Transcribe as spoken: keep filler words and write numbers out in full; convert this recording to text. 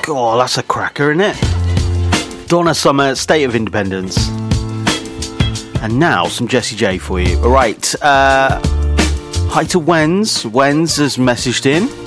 God, that's a cracker, isn't it? Donna Summer, State of Independence. And now some Jessie J for you. All right. Uh, hi to Wens. Wens has messaged in.